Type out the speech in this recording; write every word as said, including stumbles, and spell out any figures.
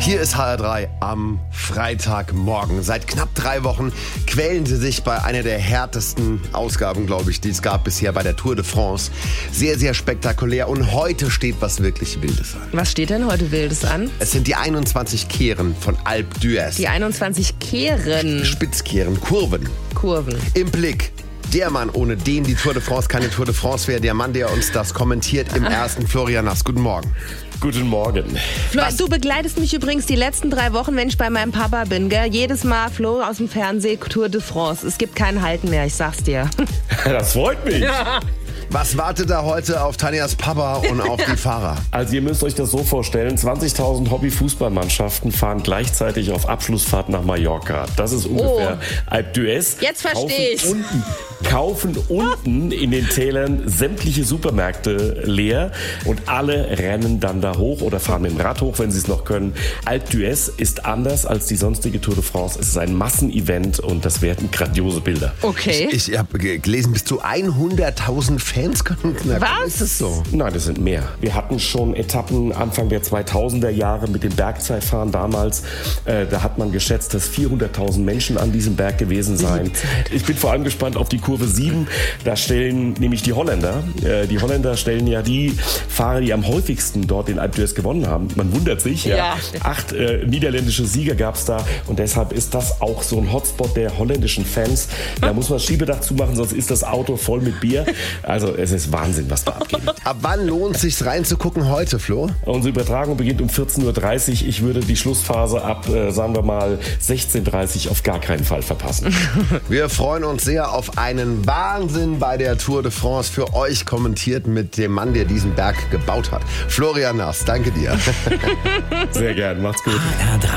Hier ist H R drei am Freitagmorgen. Seit knapp drei Wochen quälen sie sich bei einer der härtesten Ausgaben, glaube ich, die es gab bisher bei der Tour de France. Sehr, sehr spektakulär. Und heute steht was wirklich Wildes an. Was steht denn heute Wildes an? Es sind die einundzwanzig Kehren von Alpe d'Huez. Die einundzwanzig Kehren. Spitzkehren, Kurven. Kurven. Im Blick. Der Mann, ohne den die Tour de France keine Tour de France wäre. Der Mann, der uns das kommentiert im ersten, Florian Nass. Guten Morgen. Guten Morgen. Flo, du begleitest mich übrigens die letzten drei Wochen, wenn ich bei meinem Papa bin, gell? Jedes Mal, Flo, aus dem Fernsehen, Tour de France. Es gibt kein Halten mehr, ich sag's dir. Das freut mich. Ja. Was wartet da heute auf Tanjas Papa und auf die Fahrer? Also ihr müsst euch das so vorstellen, zwanzigtausend Hobby-Fußballmannschaften fahren gleichzeitig auf Abschlussfahrt nach Mallorca. Das ist ungefähr Oh. Alpe d'Huez. Jetzt versteh ich's. Unten, kaufen unten in den Tälern sämtliche Supermärkte leer und alle rennen dann da hoch oder fahren mit dem Rad hoch, wenn sie es noch können. Alpe d'Huez ist anders als die sonstige Tour de France. Es ist ein Massenevent und das werden grandiose Bilder. Okay. Ich, ich habe gelesen, bis zu hunderttausend Fans können. Na, Was? Ist es so? Nein, das sind mehr. Wir hatten schon Etappen Anfang der zweitausender Jahre mit dem Bergzeitfahren damals. Äh, da hat man geschätzt, dass vierhunderttausend Menschen an diesem Berg gewesen seien. Ich bin vor allem gespannt auf die Kurve sieben. Da stellen nämlich die Holländer, äh, die Holländer stellen ja die Fahrer, die am häufigsten dort den Alpe d'Huez gewonnen haben. Man wundert sich. Ja. Ja. Acht äh, niederländische Sieger gab es da und deshalb ist das auch so ein Hotspot der holländischen Fans. Da muss man das Schiebedach zumachen, sonst ist das Auto voll mit Bier. Also es ist Wahnsinn, was da abgeht. Ab wann lohnt es sich reinzugucken heute, Flo? Unsere Übertragung beginnt um vierzehn Uhr dreißig. Ich würde die Schlussphase ab, äh, sagen wir mal, sechzehn Uhr dreißig auf gar keinen Fall verpassen. Wir freuen uns sehr auf einen Wahnsinn bei der Tour de France. Für euch kommentiert mit dem Mann, der diesen Berg gebaut hat. Florian Nass, danke dir. Sehr gern, macht's gut. H R drei